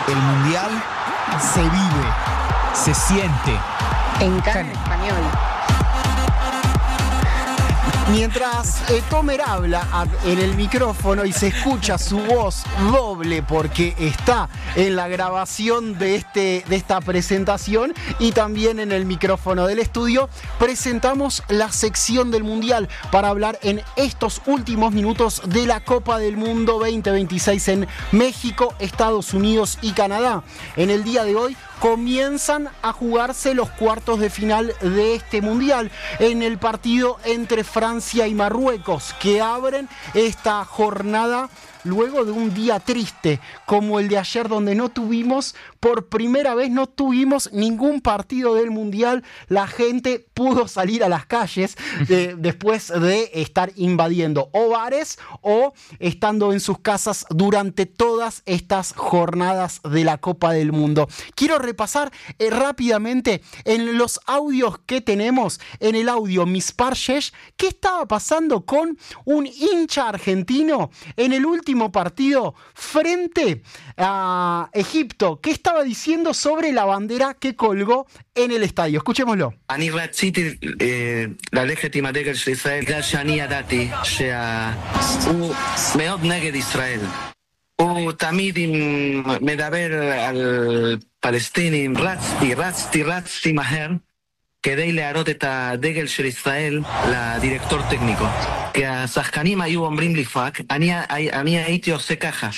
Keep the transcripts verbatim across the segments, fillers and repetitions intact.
El Mundial se vive, se siente. En Can en Español. Mientras eh, Tomer habla a, en el micrófono y se escucha su voz doble porque está en la grabación de, este, de esta presentación y también en el micrófono del estudio, presentamos la sección del Mundial para hablar en estos últimos minutos de la Copa del Mundo veinte veintiséis en México, Estados Unidos y Canadá. En el día de hoy comienzan a jugarse los cuartos de final de este Mundial en el partido entre Francia y Marruecos, que abren esta jornada luego de un día triste como el de ayer, donde no tuvimos, por primera vez no tuvimos ningún partido del Mundial. La gente pudo salir a las calles de, después de estar invadiendo o bares o estando en sus casas durante todas estas jornadas de la Copa del Mundo. Quiero repasar eh, rápidamente en los audios que tenemos, en el audio Miss Parchesh, qué estaba pasando con un hincha argentino en el último partido frente a Egipto. ¿Qué estaba diciendo sobre la bandera que colgó en el estadio? Escuchémoslo. אני רציתי ללכת עם הדגל של ישראל בגלל שאני ידעתי שהוא מאוד נגד ישראל. הוא תמיד מדבר על פלסטינים. רצתי, רצתי, רצתי מהר כדי להראות את הדגל של ישראל לדירקטור טכניקו. כי השחקנים היו אומרים לי פאק, אני, אני הייתי עושה ככה.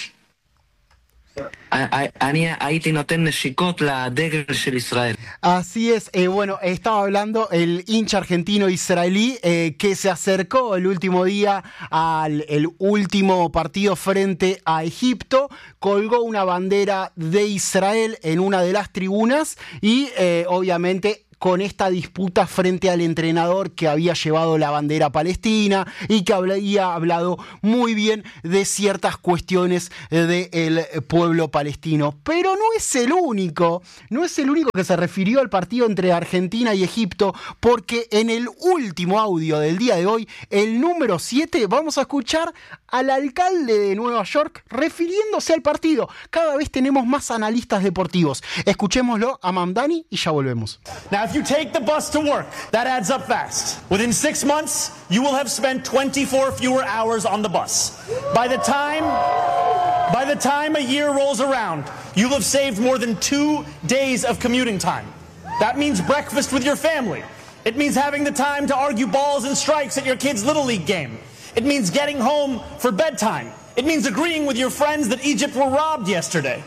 אני הייתי נותן נשיקות לדגל של ישראל. Así es, eh, bueno, estaba hablando el hincha argentino israelí eh, que se acercó el último día al el último partido frente a Egipto, colgó una bandera de Israel en una de las tribunas y eh, obviamente con esta disputa frente al entrenador que había llevado la bandera palestina y que había hablado muy bien de ciertas cuestiones del pueblo palestino. Pero no es el único, no es el único que se refirió al partido entre Argentina y Egipto, porque en el último audio del día de hoy, el número siete, vamos a escuchar al alcalde de Nueva York refiriéndose al partido. Cada vez tenemos más analistas deportivos. Escuchémoslo a Mamdani y ya volvemos. Now, if you take the bus to work, that adds up fast. Within six months, you will have spent twenty-four fewer hours on the bus. By the time, by the time a year rolls around, you'll have saved more than two days of commuting time. That means breakfast with your family. It means having the time to argue balls and strikes at your kid's Little League game. It means getting home for bedtime. It means agreeing with your friends that Egypt were robbed yesterday.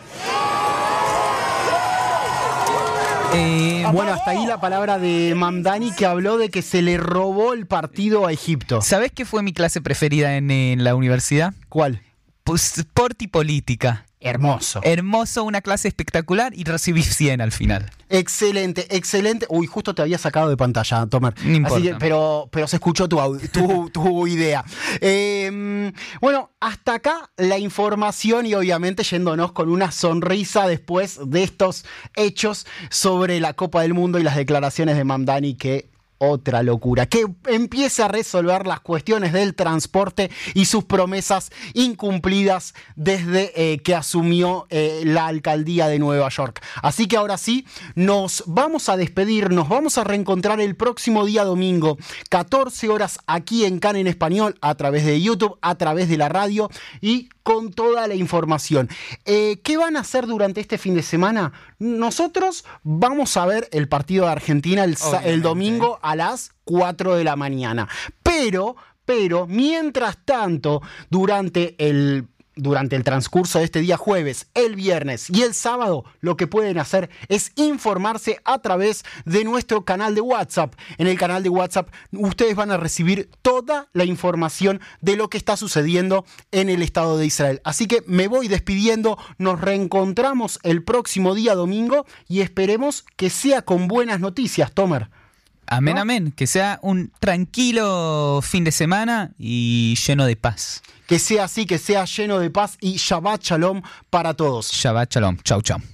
Eh, bueno, hasta ahí la palabra de Mamdani, que habló de que se le robó el partido a Egipto. ¿Sabés qué fue mi clase preferida en, en la universidad? ¿Cuál? Pues, Sport y Política. Hermoso. Hermoso, una clase espectacular y recibí cien al final. Excelente, excelente. Uy, justo te había sacado de pantalla, Tomer. No importa. Así que, pero, pero se escuchó tu, tu, tu idea. Eh, bueno, hasta acá la información y obviamente yéndonos con una sonrisa después de estos hechos sobre la Copa del Mundo y las declaraciones de Mamdani, que otra locura, que empiece a resolver las cuestiones del transporte y sus promesas incumplidas desde eh, que asumió eh, la alcaldía de Nueva York. Así que ahora sí, nos vamos a despedir, nos vamos a reencontrar el próximo día domingo, catorce horas aquí en Can en Español, a través de YouTube, a través de la radio y con toda la información. Eh, ¿Qué van a hacer durante este fin de semana? Nosotros vamos a ver el partido de Argentina el, el domingo a las cuatro de la mañana. Pero, pero, mientras tanto, durante el... Durante el transcurso de este día jueves, el viernes y el sábado, lo que pueden hacer es informarse a través de nuestro canal de WhatsApp. En el canal de WhatsApp ustedes van a recibir toda la información de lo que está sucediendo en el Estado de Israel. Así que me voy despidiendo, nos reencontramos el próximo día domingo y esperemos que sea con buenas noticias, Tomer. Amén, ¿no? Amén. Que sea un tranquilo fin de semana y lleno de paz. Que sea así, que sea lleno de paz y Shabbat Shalom para todos. Shabbat Shalom. Chau, chau.